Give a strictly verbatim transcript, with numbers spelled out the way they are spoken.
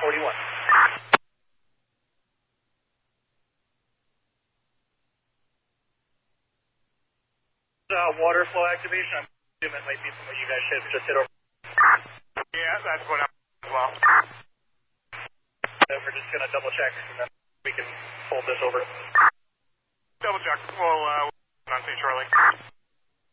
forty-one. Uh, water flow activation, I'm assuming it might be from what you guys should just hit over. Yeah, that's what I'm as well. So we're just going to double check and then we can fold this over. Double check. We'll, uh, we'll on to you shortly.